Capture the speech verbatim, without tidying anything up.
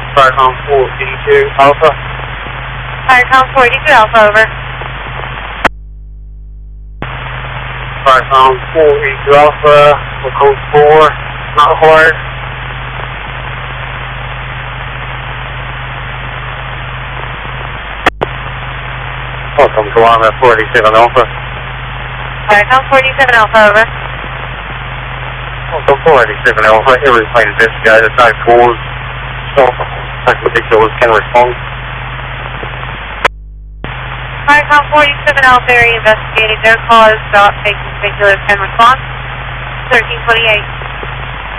Firecom forty-two Alpha. Firecom forty-two Alpha, over. Firecom forty-two Alpha, we'll code four, not required. Welcome to Lima forty-seven Alpha. Firecom forty-seven Alpha, over. Welcome forty-seven Alpha, every plane investigated, no cause. Stop, no particulars can respond. Firecom forty-seven Alpha, area investigated, no cause, stop, taking particulars can respond. thirteen twenty-eight.